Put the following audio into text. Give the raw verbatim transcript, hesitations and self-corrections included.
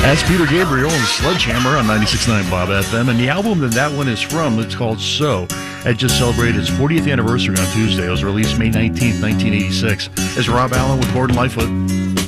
That's Peter Gabriel and Sledgehammer on ninety-six point nine Bob F M. And the album that that one is from, it's called So. It just celebrated its fortieth anniversary on Tuesday. It was released May nineteenth, nineteen eighty-six. It's Rob Allen with Gordon Lightfoot.